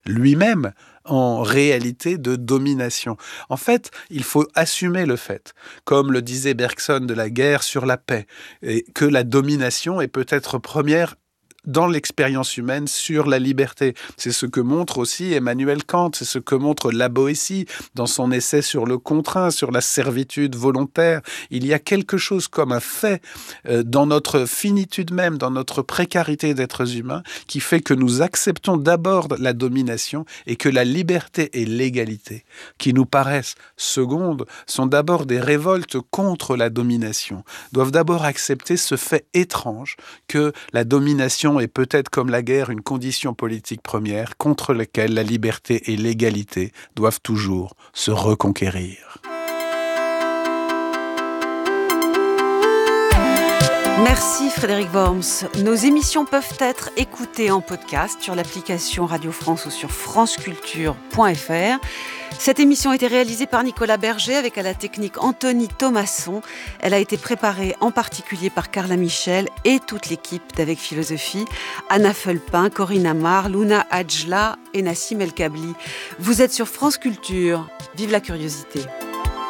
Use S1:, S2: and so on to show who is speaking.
S1: lui-même en réalité de domination. En fait, il faut assumer le fait, comme le disait Bergson de la guerre sur la paix, et que la domination est peut-être première dans l'expérience humaine sur la liberté. C'est ce que montre aussi Emmanuel Kant, c'est ce que montre La Boétie dans son essai sur le contraint, sur la servitude volontaire. Il y a quelque chose comme un fait dans notre finitude même, dans notre précarité d'êtres humains, qui fait que nous acceptons d'abord la domination et que la liberté et l'égalité, qui nous paraissent secondes, sont d'abord des révoltes contre la domination, doivent d'abord accepter ce fait étrange que la domination est peut-être comme la guerre une condition politique première contre laquelle la liberté et l'égalité doivent toujours se reconquérir.
S2: Merci Frédéric Worms. Nos émissions peuvent être écoutées en podcast sur l'application Radio France ou sur franceculture.fr. Cette émission a été réalisée par Nicolas Berger avec à la technique Anthony Thomasson. Elle a été préparée en particulier par Carla Michel et toute l'équipe d'Avec Philosophie, Anna Fulpin, Corinne Amar, Luna Adjla et Nassim El Kabli. Vous êtes sur France Culture. Vive la curiosité.